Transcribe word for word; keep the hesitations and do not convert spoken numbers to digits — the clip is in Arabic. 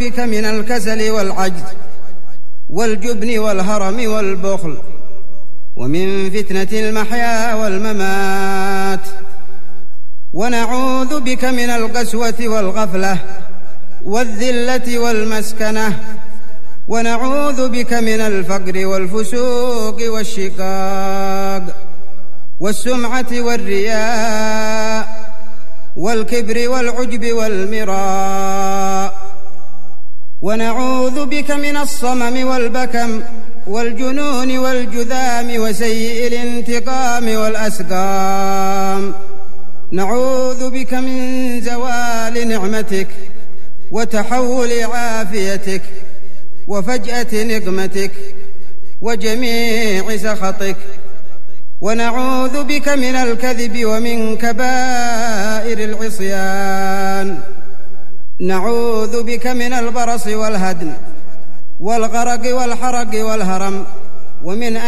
بك من الكسل والعجز والجبن والهرم والبخل، ومن فتنة المحيا والممات. ونعوذ بك من القسوة والغفلة والذلة والمسكنة، ونعوذ بك من الفقر والفسوق والشقاق والسمعة والرياء والكبر والعجب والمراء. ونعوذ بك من الصمم والبكم والجنون والجذام وسيء الانتقام والأسقام. نعوذ بك من زوال نعمتك وتحول عافيتك وفجأة نقمتك وجميع سخطك. ونعوذ بك من الكذب ومن كبائر العصيان. نعوذ بك من البرص والهدم والغرق والحرق والهرم، ومن